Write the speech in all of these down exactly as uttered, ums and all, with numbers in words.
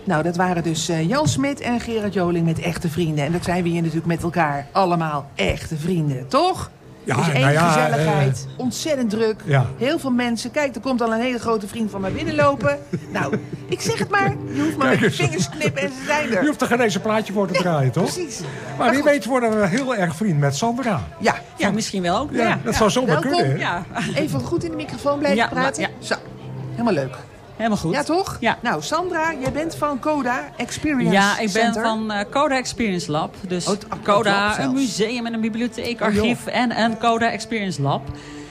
Nou, dat waren dus uh, Jan Smit en Gerard Joling met Echte Vrienden. En dat zijn we hier natuurlijk met elkaar allemaal echte vrienden, toch? Ja, dus één nou ja, gezelligheid, uh, ontzettend druk, ja. heel veel mensen. Kijk, er komt al een hele grote vriend van mij binnenlopen. Nou, ik zeg het maar, je hoeft maar Kijk met je eens. vingers knippen en ze zijn er. Je hoeft er geen eens een plaatje voor te Nee, draaien, toch? Precies. Maar, Maar wie goed. weet worden we heel erg vriend met Sandra. Ja, Ja, misschien wel ook. Ja, Ja, dat zou zomaar welkom. kunnen. Hè? ja. even goed in de microfoon blijven Ja, praten. maar- Zo, helemaal leuk. Helemaal goed. Ja, toch? Ja. Nou, Sandra, jij bent van Coda Experience Ja, ik ben Center. van uh, Coda Experience Lab. Dus Oh, het- oh, Coda, lab zelfs. een museum en een bibliotheek, Oh, archief en een Coda Experience Lab.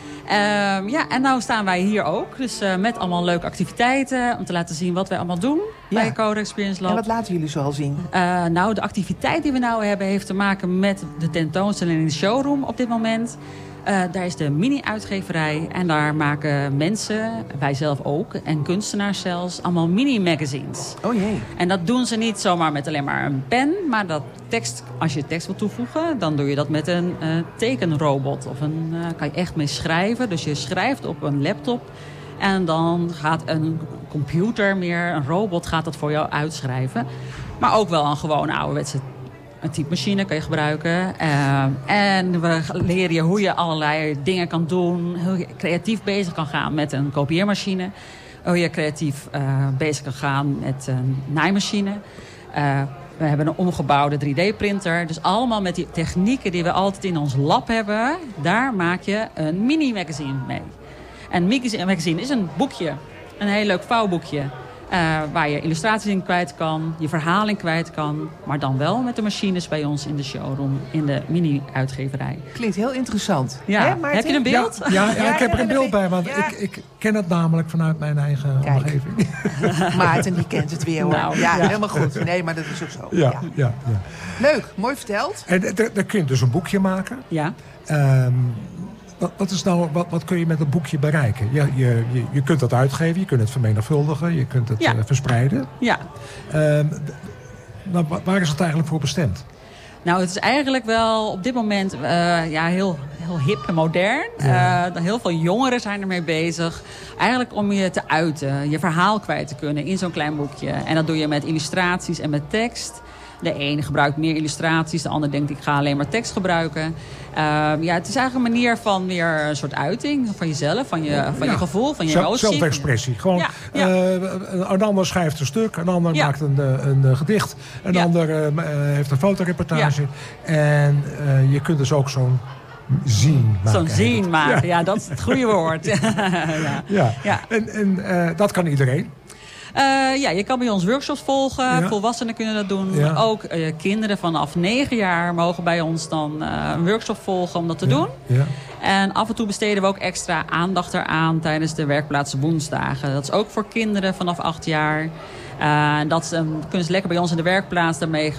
Um, ja, en nou staan wij hier ook. Dus uh, met allemaal leuke activiteiten. Om te laten zien wat wij allemaal doen Ja. bij Coda Experience Lab. En wat laten jullie zoal zien? Uh, nou, de activiteit die we nou hebben heeft te maken met de tentoonstelling in de showroom op dit moment. Uh, daar is de mini-uitgeverij en daar maken mensen, wij zelf ook, en kunstenaars zelfs, allemaal mini-magazines. Oh jee. En dat doen ze niet zomaar met alleen maar een pen, maar dat tekst, als je tekst wil toevoegen, dan doe je dat met een uh, tekenrobot. Of een, uh, kan je echt mee schrijven. Dus je schrijft op een laptop en dan gaat een computer meer, een robot gaat dat voor jou uitschrijven. Maar ook wel een gewone ouderwetse een typemachine kan je gebruiken. Uh, en we leren je hoe je allerlei dingen kan doen. Hoe je creatief bezig kan gaan met een kopieermachine. Hoe je creatief uh, bezig kan gaan met een naaimachine. Uh, we hebben een omgebouwde drie D-printer. Dus allemaal met die technieken die we altijd in ons lab hebben. Daar maak je een mini-magazine mee. En een magazine is een boekje. Een heel leuk vouwboekje. Uh, waar je illustraties in kwijt kan, je verhaal in kwijt kan. Maar dan wel met de machines bij ons in de showroom, in de mini-uitgeverij. Klinkt heel interessant. Ja. Hè, Maarten? Heb je een beeld? Ja, ja, ja, Ja, ik heb er ja, een beeld bij, want ja. ik, ik ken het namelijk vanuit mijn eigen Kijk. omgeving. Maarten, die kent het weer hoor. Nou, ja, ja. helemaal goed. Nee, maar dat is ook zo. Ja, Ja. ja, ja. Leuk, mooi verteld. En d- dan kun je dus een boekje maken. Ja. Um, wat, wat, is nou, wat, wat kun je met een boekje bereiken? Je, je, je, je kunt dat uitgeven, je kunt het vermenigvuldigen, je kunt het Ja. uh, verspreiden. Ja. Um, d- nou, wa- waar is het eigenlijk voor bestemd? Nou, het is eigenlijk wel op dit moment uh, ja, heel, heel hip en modern. Ja. Uh, heel veel jongeren zijn ermee bezig. Eigenlijk om je te uiten, je verhaal kwijt te kunnen in zo'n klein boekje. En dat doe je met illustraties en met tekst. De ene gebruikt meer illustraties, de ander denkt ik ga alleen maar tekst gebruiken. Uh, ja, het is eigenlijk een manier van weer een soort uiting van jezelf, van je, van Ja. je gevoel, van je Zelf- emotie. Zelfexpressie. Gewoon, Ja, ja. uh, een ander schrijft een stuk, een ander Ja. maakt een, uh, een uh, gedicht, een Ja. ander uh, uh, heeft een fotoreportage. En uh, je kunt dus ook zo'n zien maken. Zo'n zien maken, Ja. ja, dat is het goede woord. ja. Ja. Ja. En, en uh, dat kan iedereen. Uh, ja, je kan bij ons workshops volgen. Ja. Volwassenen kunnen dat doen. Ja. Ook uh, kinderen vanaf negen jaar mogen bij ons dan uh, een workshop volgen om dat te Ja. doen. Ja. En af en toe besteden we ook extra aandacht eraan tijdens de werkplaats woensdagen. Dat is ook voor kinderen vanaf acht jaar. Uh, dat um, kunnen ze lekker bij ons in de werkplaats daarmee gaan